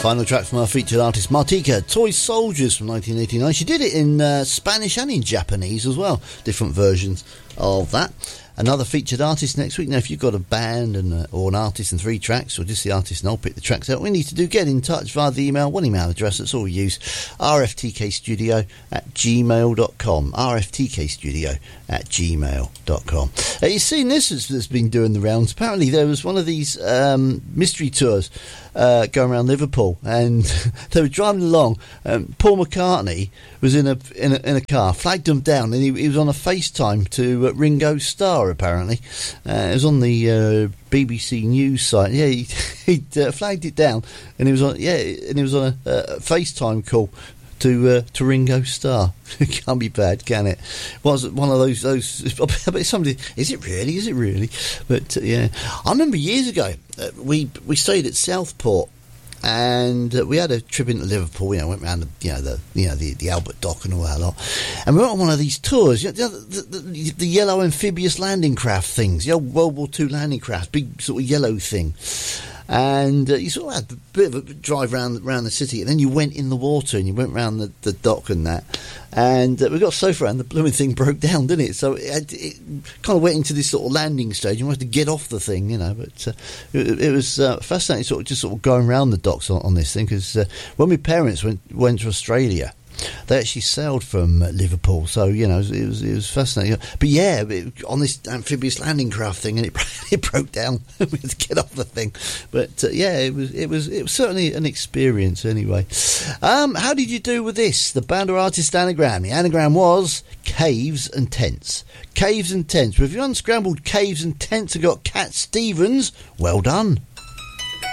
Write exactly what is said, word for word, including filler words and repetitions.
Final track from our featured artist Martika, Toy Soldiers from nineteen eighty-nine. She did it in uh, Spanish and in Japanese as well, different versions of that. Another featured artist next week. Now, if you've got a band and uh, or an artist and three tracks, or just the artist and I'll pick the tracks out, we need to do get in touch via the email, one email address, that's all we use, r f t k studio at gmail dot com, r f t k studio at gmail dot com. Uh, you've seen this that's been doing the rounds. Apparently there was one of these um, mystery tours uh, going around Liverpool, and they were driving along. Um, Paul McCartney was in a, in a in a car, flagged them down, and he, he was on a FaceTime to uh, Ringo Starr, apparently. Uh, it was on the uh, B B C News site. Yeah, he, he uh, flagged it down, and he was on. Yeah, and he was on a, a FaceTime call to uh, to Ringo Starr. It can't be bad, can it? Was one of those those? I bet somebody. Is it really? Is it really? But uh, yeah, I remember years ago uh, we we stayed at Southport. And uh, we had a trip into Liverpool. You know, went round the, you know, the, you know, the, the Albert Dock and all that lot. And we went on one of these tours. You know, the, the, the, the yellow amphibious landing craft things, the old World War Two landing craft, big sort of yellow thing. And uh, you sort of had a bit of a drive around around the city, and then you went in the water and you went round the, the dock and that. And uh, we got so far, and the blooming thing broke down, didn't it? So it, it kind of went into this sort of landing stage, and we had to get off the thing, you know. But uh, it, it was uh, fascinating, sort of just sort of going around the docks on, on this thing, because uh, when my parents went went to Australia, they actually sailed from uh, Liverpool, so you know it was it was, it was fascinating. But yeah, it, on this amphibious landing craft thing, and it it broke down. We had to get off the thing. But uh, yeah, it was it was it was certainly an experience. Anyway, um, how did you do with this? The band or artist anagram. The anagram was caves and tents. Caves and tents. But if you unscrambled caves and tents and got Cat Stevens, well done.